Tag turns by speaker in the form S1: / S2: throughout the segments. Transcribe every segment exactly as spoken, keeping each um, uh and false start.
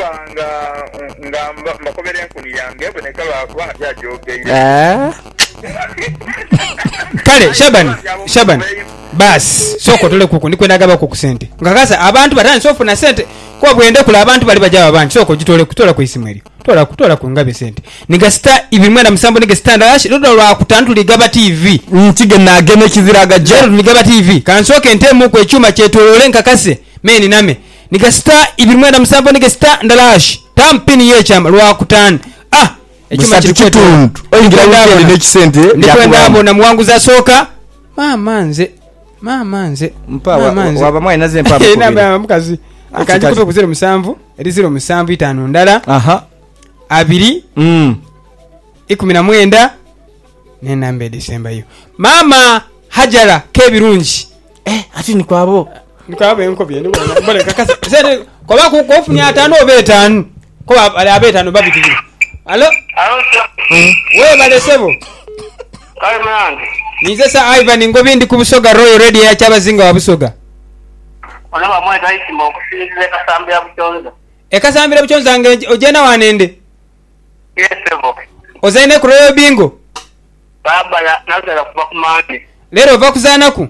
S1: nga nga mbakobera enkuni yange bwe nekaba kubanga byajogeire.
S2: Ah.
S3: Kale Shaban Shaban bas soko tole kuku ndikwenda gaba ku kusente ngakaza abantu batani sofu na sente kwa bwende kula abantu bali bajaba bantu soko jitole kutola ku isimu eryo tola kutola ku ngabe sente niga star ibimwe na musambo niga stand ash dodo lwa kutantuli gaba T V
S2: ntige na gene kiziraga
S3: jero ni gaba T V kansoke ntemu ku echuma chetolole nkakase meni name niga star ibimwe na musambo niga stand ndalash tampini ye chama lwa kutana ah echuma chitundu
S2: oyingira ngene n'ekisente
S3: ndikwenda abo na mwanguza soka mama nze mama nze
S2: mpawa waba mwaye naze mpapa
S3: ko namba mukazi akanje kuve kuzero musanvu eri zero musanvu itano ndala
S2: aha
S3: abiri
S2: mm
S3: ikumi na mwenda ne namba December yo mama Hajara kebirungi
S2: eh ati ni kwabo
S3: ni kwabo enko byende bwana mbona kakasa sere ko bako ko funya atano obetano ko ali abetano babitije alo
S1: alo
S3: mm we bale sebo
S1: kale mwanange
S3: nize sa Ivan ngobindi kubusoga Royal Radio ya Chabazinga wa Busoga
S1: ona bamwe tayisimba okusinzira kasambira buchonza
S3: ekasambira buchonza nge ojena wanende
S1: yesebo
S3: ozaine ku Royal Bingo
S1: baba ya nazara kuba kumande
S3: lero va kuzana ku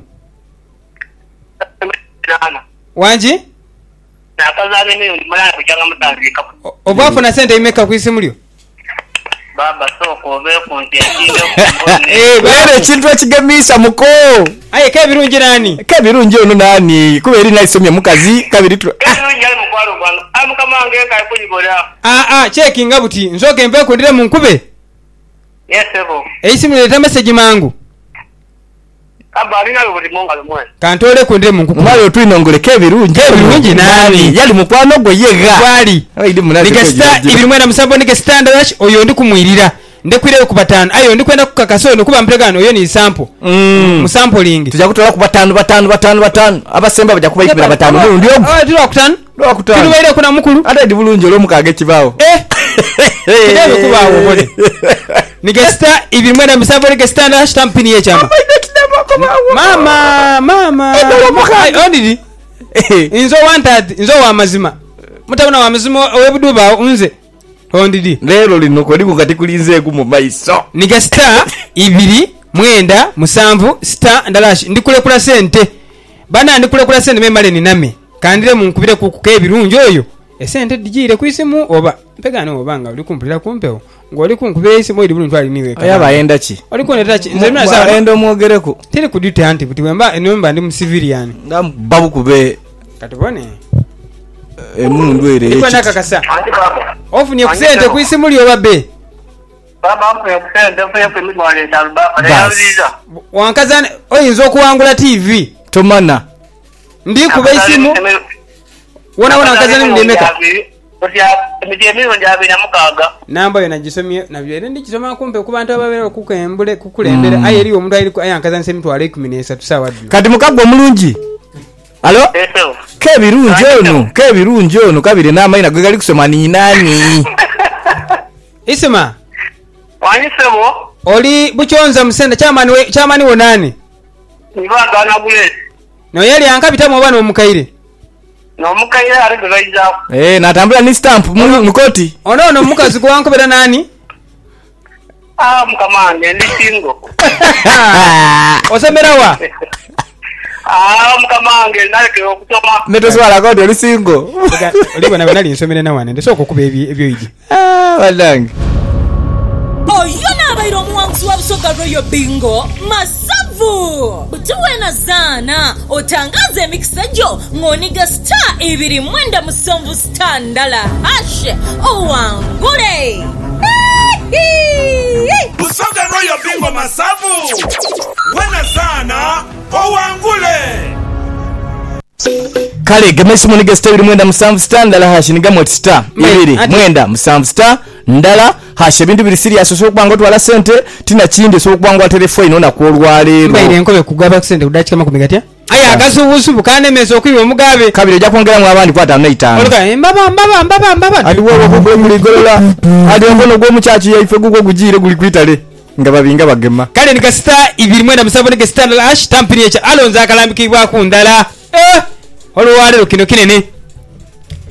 S3: wanji
S1: nakazana ni mwana kujanga mutandika
S3: obwafu na sente imeka ku isimulyo
S1: baba soko be kunti akinde
S2: eh bere chintu kigemisa muko
S3: aye kebirungi nani
S2: kebirungi ono nani kubera ina isomye mukazi kabiri tu
S1: kebirungi ali mukwalo bwana amukamange kai kujibora
S3: ah ah checking abuti nzoke mpe kundire munkube
S1: yesebo
S3: eisimu leta message mangu
S1: abali nalo buli monga lumwe
S3: kantole kundire munkuku
S2: mwayo tu inongole kebirungi
S3: kebirungi nani
S2: yali mukwano gwe yega
S3: bali nigesta ibimwe na musambo nige standard oyo ndi kumwirira ndekwire ku batano ayo ndi kwenda kukakaso no kuba mpregano oyo ni sample
S2: mm
S3: mu sampling
S2: tujja kutola ku batano batano batano batano abasemba bajja kuba ikira batano mu ndi ogu
S3: ah tuli wakutano
S2: ndo wakutano
S3: tuli waire kuna mukulu
S2: ate ndi bulungi olo mukage kibawo
S3: eh ndebe kubawo bode nigesta ibimwe na musambo nige standard stampini ye chama mama mama ondidi inzo wanted inzo wa mazima mutabona wa mazima owebuduba unze ondidi
S2: lero lino ko liku kati kulinze ku mu maiso
S3: niga star ibiri mwenda musanvu star ndalash ndikule kula sente bana ndikule kula sente memale ni name kandire munkubire ku kebirungi oyo esente dijire kwisimu oba mpegano obanga uli kumpulira kumpewo ngoli kunkubire isimu iri bulungi ali niwe
S2: aya bayenda ki
S3: oli kuneta ki nze mna sa
S2: endo mwogereko
S3: tiri ku duty anti buti wemba enomba ndi mu civilian
S2: ngam babu kube
S3: katubone
S2: emundu ere
S3: iko nakakasa ofu ni kusente kwisimu lyo babe
S1: baba ampe kusende mpe mpe mitwale talba aliza
S3: wankazane oyinza okuwangula T V
S2: tomana
S3: ndi kuba isimu wona wona nkazane ndemeka
S1: Otia emijemiro njabe na mukaga
S3: namba yo nagisomye nabyo ndi kisoma kumpe ku bantu ababere okukembule kukulembere aye eri omuntu ayiri ayankaza nse mitwale kumi n'esatu sawa ddu
S2: kati mukagwa mulungi alo
S1: eso
S2: kebirungi ono kebirungi ono kabire n'amayina gwe gali kusoma ni nani
S3: isima
S1: wani sebo
S3: oli buchonza musenda chamani we chamani wonani
S1: nibaga na bule
S3: no yali ankabita mu bana omukaire
S1: no mukaire ari gaiza
S2: eh natambula ni stamp mukoti
S3: ono no mukazi ko wankobera nani
S1: ah mkamande ndi singo
S3: osemerawa
S1: ah mkamange naleke okutoma
S2: meto swala ko ndi singo
S3: oli bana bana linsomere na wane ndesoko kuba ebyo ebyo iji
S2: ah wadangi
S4: oyo nabairo omuwanguzi wa Busoga Royal Bingo masavu butuwena zana otangaze emikisa gyo ng'oniga star ibiri mwenda musonvu star ndala hashe owangule
S5: Busoga Royal Bingo masavu wena zana owangule
S2: kale gemesi munige star ibiri mwenda musanvu star ndala hashi nigamwe star ibiri mwenda musanvu star ndala hashe bintu biri serious so kwangwa twala sente tina chinde so kwangwa telefone nona kwolwa lero
S3: mbaire nkobe kugaba sente kudachika makumi gatya aya akasubusu bukane mezo kwiwe mugabe
S2: kabire ja kwongera mu abandi kwata na itano
S3: oluka mbaba mbaba mbaba mbaba
S2: ali wowo ko muri golola ali ngono gwo muchachi yaife gugo gujire guli kwitale nga babinga bagema
S3: kale nika star ibiri mwenda musabo nika star hash tampini echa alonza akalambikibwa ku ndala eh olwalero kino kinene